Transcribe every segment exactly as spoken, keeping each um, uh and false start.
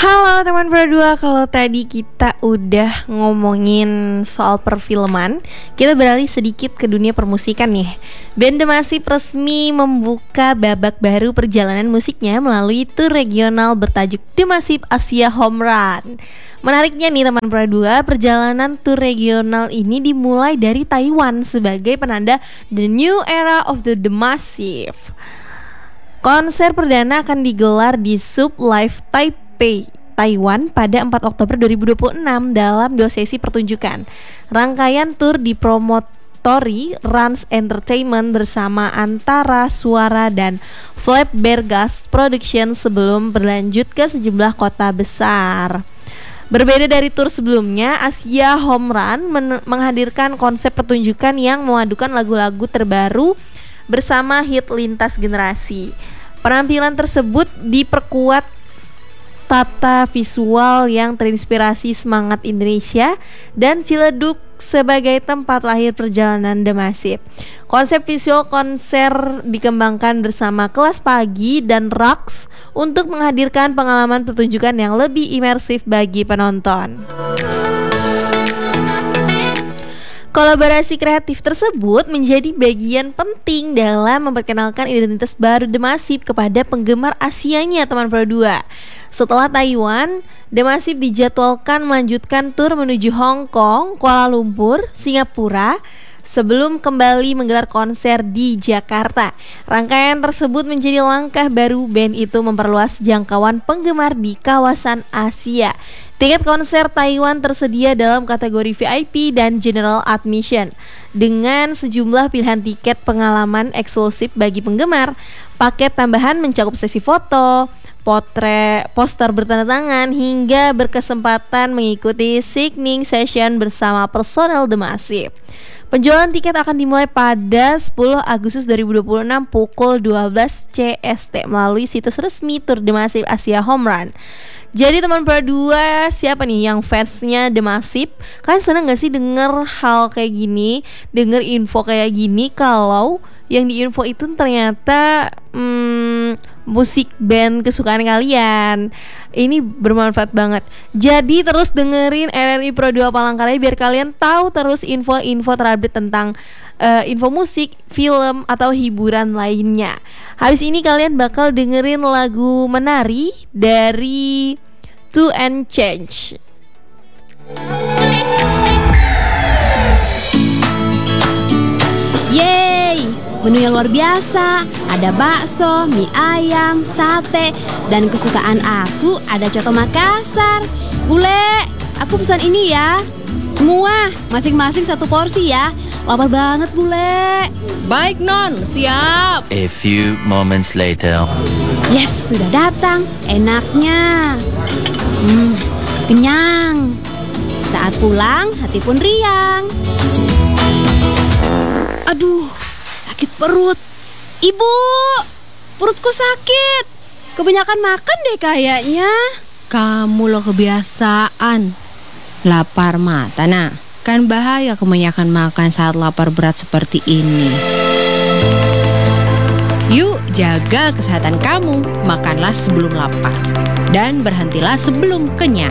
Halo teman berdua, kalau tadi kita udah ngomongin soal perfilman, kita beralih sedikit ke dunia permusikan nih. Band The Massive resmi membuka babak baru perjalanan musiknya melalui tur regional bertajuk The Massive Asia Home Run. Menariknya nih teman berdua, perjalanan tur regional ini dimulai dari Taiwan sebagai penanda The New Era of the The Massive. Konser perdana akan digelar di Sub Live Taipei, Taiwan pada empat Oktober dua ribu dua puluh enam dalam dua sesi pertunjukan. Rangkaian tur dipromotori Rans Entertainment bersama Antara Suara dan Flapbergast Production sebelum berlanjut ke sejumlah kota besar. Berbeda dari tur sebelumnya, Asia Home Run men- menghadirkan konsep pertunjukan yang memadukan lagu-lagu terbaru bersama hit lintas generasi. Penampilan tersebut diperkuat tata visual yang terinspirasi semangat Indonesia dan Ciledug sebagai tempat lahir perjalanan The Massive. Konsep visual konser dikembangkan bersama kelas pagi dan Rocks untuk menghadirkan pengalaman pertunjukan yang lebih imersif bagi penonton. Kolaborasi kreatif tersebut menjadi bagian penting dalam memperkenalkan identitas baru The Massive kepada penggemar Asianya teman berdua. Setelah Taiwan, The Massive dijadwalkan melanjutkan tur menuju Hong Kong, Kuala Lumpur, Singapura sebelum kembali menggelar konser di Jakarta. Rangkaian tersebut menjadi langkah baru band itu memperluas jangkauan penggemar di kawasan Asia. Tiket konser Taiwan tersedia dalam kategori V I P dan General Admission dengan sejumlah pilihan tiket pengalaman eksklusif bagi penggemar. Paket tambahan mencakup sesi foto, potret, poster bertanda tangan hingga berkesempatan mengikuti signing session bersama personel The Massive. Penjualan tiket akan dimulai pada sepuluh Agustus dua ribu dua puluh enam pukul dua belas C S T melalui situs resmi Tour The Massive Asia Home Run. Jadi teman berdua, siapa nih yang fansnya The Massive? Kalian seneng gak sih denger hal kayak gini, denger info kayak gini, kalau yang di info itu ternyata hmm, musik band kesukaan kalian. Ini bermanfaat banget. Jadi terus dengerin R R I Pro dua Palangkaraya biar kalian tahu terus info-info terupdate tentang uh, info musik, film, atau hiburan lainnya. Habis ini kalian bakal dengerin lagu Menari dari To and Change. Yeay, menu yang luar biasa. Ada bakso, mie ayam, sate, dan kesukaan aku ada coto Makassar. Bule, aku pesan ini ya. Semua, masing-masing satu porsi ya. Lapar banget bule. Baik non, siap. A few moments later. Yes, sudah datang. Enaknya. Hmm, kenyang. Saat pulang, hati pun riang. Aduh, sakit perut. Ibu, perutku sakit. Kebanyakan makan deh kayaknya. Kamu lo kebiasaan. Lapar mata nah. Kan bahaya kebanyakan makan saat lapar berat seperti ini. Yuk jaga kesehatan kamu. Makanlah sebelum lapar dan berhentilah sebelum kenyang.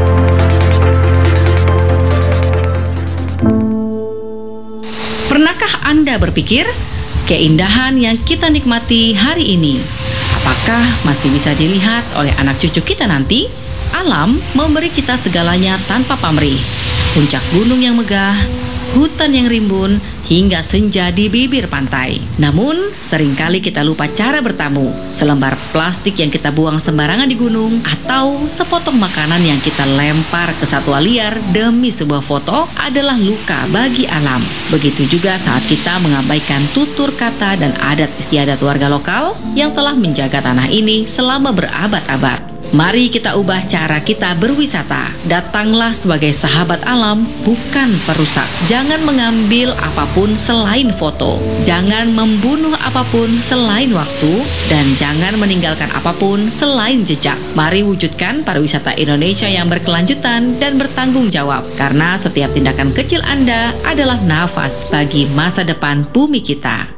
Pernahkah Anda berpikir keindahan yang kita nikmati hari ini, apakah masih bisa dilihat oleh anak cucu kita nanti? Alam memberi kita segalanya tanpa pamrih. Puncak gunung yang megah, hutan yang rimbun, hingga senja di bibir pantai. Namun, seringkali kita lupa cara bertamu. Selembar plastik yang kita buang sembarangan di gunung, atau sepotong makanan yang kita lempar ke satwa liar demi sebuah foto adalah luka bagi alam. Begitu juga saat kita mengabaikan tutur kata dan adat istiadat warga lokal yang telah menjaga tanah ini selama berabad-abad. Mari kita ubah cara kita berwisata. Datanglah sebagai sahabat alam, bukan perusak. Jangan mengambil apapun selain foto. Jangan membunuh apapun selain waktu. Dan jangan meninggalkan apapun selain jejak. Mari wujudkan pariwisata Indonesia yang berkelanjutan dan bertanggung jawab. Karena setiap tindakan kecil Anda adalah nafas bagi masa depan bumi kita.